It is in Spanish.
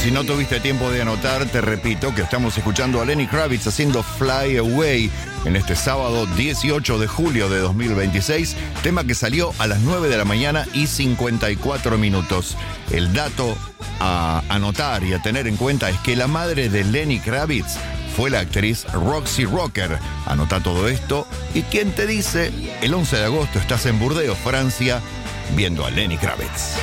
Si no tuviste tiempo de anotar, te repito que estamos escuchando a Lenny Kravitz haciendo Fly Away en este sábado 18 de julio de 2026, tema que salió a las 9 de la mañana y 54 minutos. El dato a anotar y a tener en cuenta es que la madre de Lenny Kravitz fue la actriz Roxy Rocker. Anota todo esto y ¿quién te dice? El 11 de agosto estás en Burdeos, Francia, viendo a Lenny Kravitz.